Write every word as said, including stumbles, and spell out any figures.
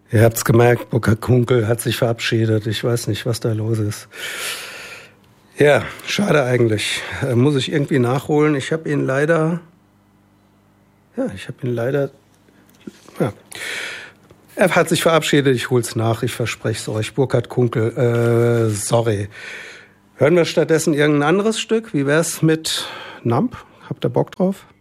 Ihr habt's gemerkt, Burkhard Kunkel hat sich verabschiedet. Ich weiß nicht, was da los ist. Ja, schade eigentlich. Äh, muss ich irgendwie nachholen. Ich habe ihn leider... Ja, ich habe ihn leider... Ja. Er hat sich verabschiedet, ich hol's nach, ich verspreche es euch. Burkhard Kunkel, äh, sorry. Hören wir stattdessen irgendein anderes Stück? Wie wär's mit Nump? Habt ihr Bock drauf?